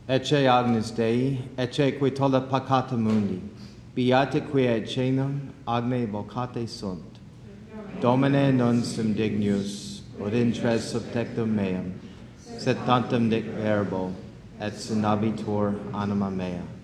Ecce Agnus Dei, ecce qui tollat peccata mundi, beata qui et cenum agne vocate sunt. Domine non sum dignus, ut intres subtectum meum, sed tantum dic verbo, et sinabitur anima mea.